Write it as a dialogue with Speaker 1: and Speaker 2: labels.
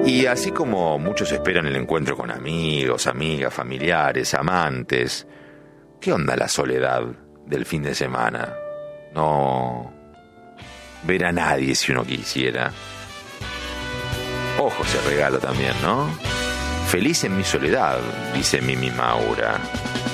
Speaker 1: Y así como muchos esperan el encuentro con amigos, amigas, familiares, amantes, ¿qué onda la soledad del fin de semana? No ver a nadie si uno quisiera. Ojo ese regalo también, ¿no? Feliz en mi soledad, dice Mimi Maura.